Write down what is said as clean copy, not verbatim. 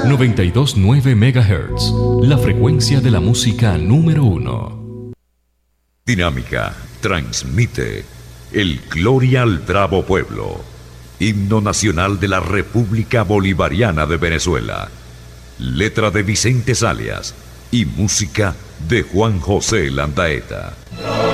92.9 MHz, la frecuencia de la música número 1. Dinámica transmite el Gloria al Bravo Pueblo, himno nacional de la República Bolivariana de Venezuela. Letra de Vicente Salias y música de Juan José Landaeta.